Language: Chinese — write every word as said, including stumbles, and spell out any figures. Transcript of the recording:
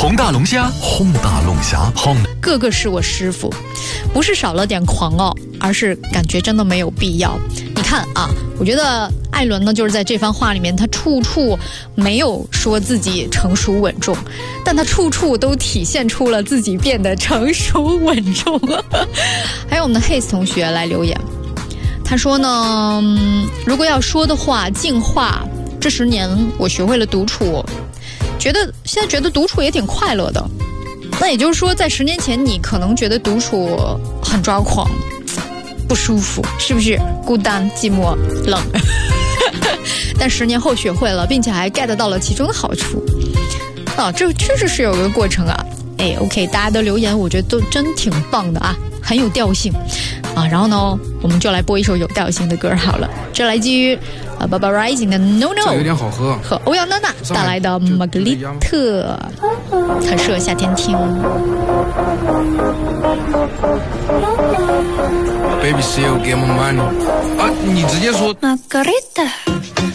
宏大龙虾， 轰大龙虾， 轰， 个个是我师傅，不是少了点狂傲，而是感觉真的没有必要。你看啊，我觉得艾伦呢，就是在这番话里面，他处处没有说自己成熟稳重，但他处处都体现出了自己变得成熟稳重。还有我们的 Haze 同学来留言，他说呢，嗯、如果要说的话，进化这十年我学会了独处，觉得现在觉得独处也挺快乐的。那也就是说，在十年前你可能觉得独处很抓狂，不舒服，是不是？孤单、寂寞、冷。但十年后学会了，并且还 get 到了其中的好处。啊，这确实是有一个过程啊。哎 ，OK， 大家的留言我觉得都真挺棒的啊，很有调性啊。然后呢，我们就来播一首有调性的歌好了，这来自于啊 Baba Rising 的 No No， 有点好喝， 和欧阳娜娜带来的玛格丽特，很适合夏天听。 Baby still get my money 啊，你直接说。 Margarita